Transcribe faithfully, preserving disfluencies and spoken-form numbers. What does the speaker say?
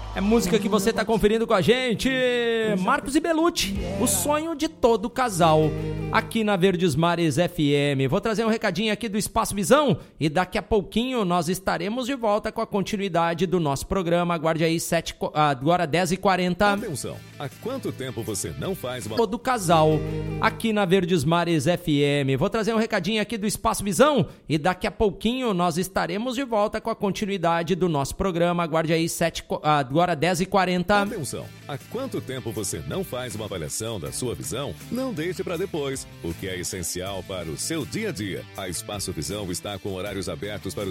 É música que você tá conferindo com a gente. Marcos e Belucci, o sonho de todo casal, aqui na Verdes Mares F M. Vou trazer um recadinho aqui do Espaço Visão e daqui a pouquinho nós estaremos de volta com a continuidade do nosso programa. Aguarde aí, sete, agora dez e quarenta. Atenção, há quanto tempo você não faz uma... Todo casal, aqui na Verdes Mares F M. Vou trazer um recadinho aqui do Espaço Visão e daqui a pouquinho nós estaremos de volta com a continuidade do nosso programa. Aguarde aí, sete, agora dez e quarenta. Atenção, há quanto tempo você não faz uma avaliação da sua visão? Não deixe para depois, o que é essencial para o seu dia a dia. A Espaço Visão está com horários abertos para os